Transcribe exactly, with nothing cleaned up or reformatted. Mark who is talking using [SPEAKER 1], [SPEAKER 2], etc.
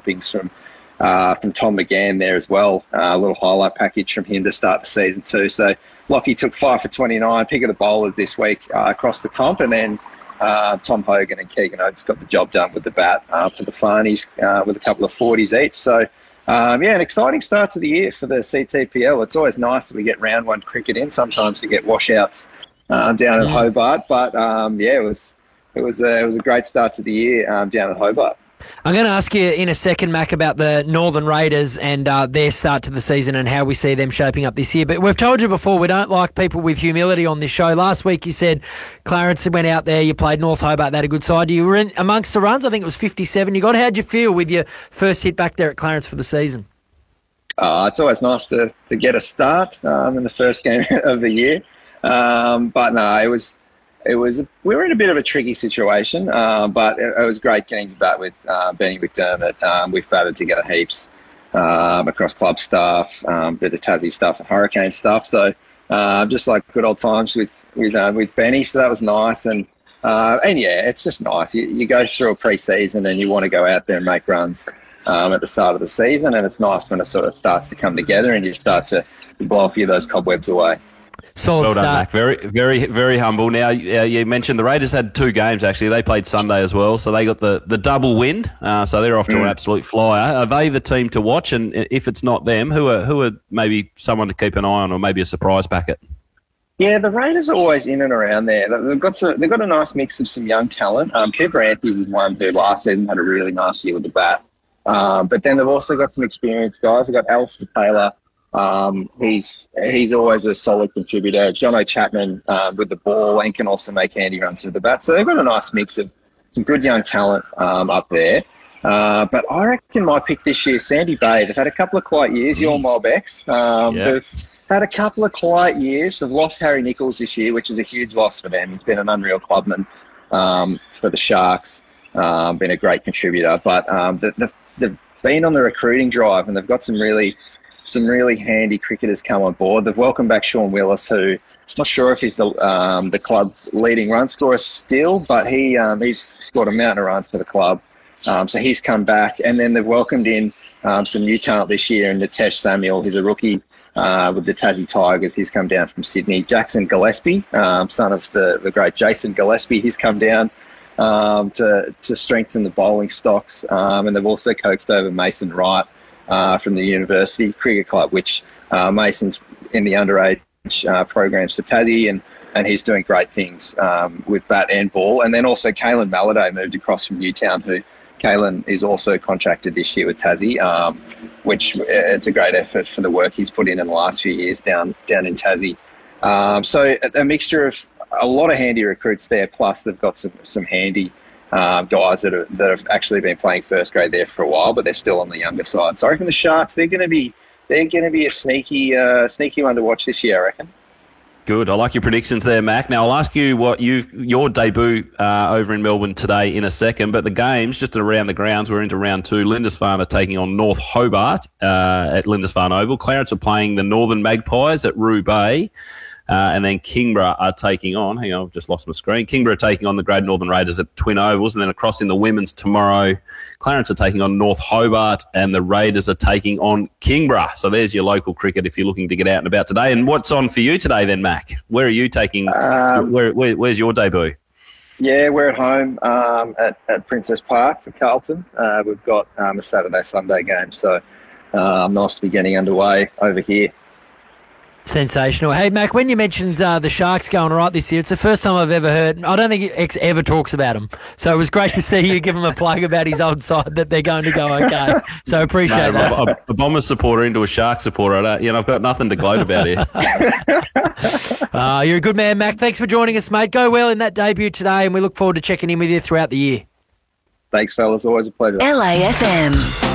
[SPEAKER 1] thumpings from uh, from Tom McGann there as well. Uh, a little highlight package from him to start the season too. So Lockie took five for twenty-nine, pick of the bowlers this week uh, across the comp, and then uh, Tom Hogan and Keegan Oates got the job done with the bat uh, for the Farnies uh, with a couple of forties each. So, um, yeah, an exciting start to the year for the C T P L. It's always nice that we get round one cricket in. Sometimes you get washouts uh, down at Hobart, but um, yeah, it was it was a, it was a great start to the year um, down at Hobart.
[SPEAKER 2] I'm going to ask you in a second, Mac, about the Northern Raiders and uh, their start to the season and how we see them shaping up this year. But we've told you before, we don't like people with humility on this show. Last week you said Clarence went out there, you played North Hobart, they had a good side. You were in amongst the runs, I think it was fifty-seven you got. How'd you feel with your first hit back there at Clarence for the season?
[SPEAKER 1] Uh, it's always nice to, to get a start um, in the first game of the year. Um, but no, it was... It was we were in a bit of a tricky situation, uh, but it, it was great getting to bat with uh, Benny McDermott. Um, we've batted together heaps um, across club stuff, um, bit of Tassie stuff and Hurricane stuff. So uh, just like good old times with with uh, with Benny. So that was nice, and uh, and yeah, it's just nice. You, you go through a pre-season and you want to go out there and make runs um, at the start of the season, and it's nice when it sort of starts to come together and you start to blow a few of those cobwebs away.
[SPEAKER 2] Solid
[SPEAKER 3] well
[SPEAKER 2] start.
[SPEAKER 3] done, Mac. Very, very, very humble. Now, uh, you mentioned the Raiders had two games, actually. They played Sunday as well, so they got the, the double win. Uh, so they're off to mm. an absolute flyer. Are they the team to watch? And if it's not them, who are who are maybe someone to keep an eye on or maybe a surprise packet?
[SPEAKER 1] Yeah, the Raiders are always in and around there. They've got some, they've got a nice mix of some young talent. Um, Cooper Anthony is one who last season had a really nice year with the bat. Um, but then they've also got some experienced guys. They've got Alistair Taylor. Um, he's he's always a solid contributor. Jono Chapman uh, with the ball and can also make handy runs through the bat. So they've got a nice mix of some good young talent um, up there. Uh, but I reckon my pick this year, Sandy Bay. They've had a couple of quiet years. Your Mob X. Um,
[SPEAKER 3] yeah.
[SPEAKER 1] They've had a couple of quiet years. They've lost Harry Nichols this year, which is a huge loss for them. He's been an unreal clubman um, for the Sharks. Um, been a great contributor. But um, they've, they've been on the recruiting drive and they've got some really... some really handy cricketers come on board. They've welcomed back Sean Willis, who I'm not sure if he's the um, the club's leading run scorer still, but he um, he's scored a mountain of runs for the club. Um, so he's come back. And then they've welcomed in um, some new talent this year, and Nitesh Samuel, who's a rookie uh, with the Tassie Tigers. He's come down from Sydney. Jackson Gillespie, um, son of the, the great Jason Gillespie, he's come down um, to, to strengthen the bowling stocks. Um, and they've also coaxed over Mason Wright, Uh, from the University Cricket Club, which uh, Mason's in the underage uh, programs for Tassie, and, and he's doing great things um, with bat and ball. And then also Kalen Malladay moved across from Newtown, who Kalen is also contracted this year with Tassie, um, which it's a great effort for the work he's put in in the last few years down down in Tassie. Um, so a, a mixture of a lot of handy recruits there, plus they've got some, some handy Um, guys that, are, that have actually been playing first grade there for a while, but they're still on the younger side. So I reckon the Sharks, they're going to be they're going to be a sneaky uh, sneaky one to watch this year, I reckon.
[SPEAKER 3] Good. I like your predictions there, Mac. Now I'll ask you what you your debut uh, over in Melbourne today in a second, but the games just around the grounds, we're into round two. Lindisfarne are taking on North Hobart uh, at Lindisfarne Oval. Clarence are playing the Northern Magpies at Roo Bay. Uh, and then Kingborough are taking on, hang on, I've just lost my screen. Kingborough are taking on the Great Northern Raiders at Twin Ovals. And then across in the women's tomorrow, Clarence are taking on North Hobart and the Raiders are taking on Kingborough. So there's your local cricket if you're looking to get out and about today. And what's on for you today then, Mac? Where are you taking, um, where, where, where's your debut?
[SPEAKER 1] Yeah, we're at home um, at, at Princess Park for Carlton. Uh, we've got um, a Saturday-Sunday game, so uh, nice to be getting underway over here.
[SPEAKER 2] Sensational. Hey, Mac, when you mentioned uh, the Sharks going all right this year, it's the first time I've ever heard. I don't think X ever talks about them. So it was great to see you give him a plug about his old side that they're going to go okay. So appreciate
[SPEAKER 3] no,
[SPEAKER 2] that.
[SPEAKER 3] I'm a Bombers supporter into a Sharks supporter. I don't, you know, I've got nothing to gloat about here.
[SPEAKER 2] uh, you're a good man, Mac. Thanks for joining us, mate. Go well in that debut today, and we look forward to checking in with you throughout the year.
[SPEAKER 1] Thanks, fellas. Always a pleasure.
[SPEAKER 4] L A F M.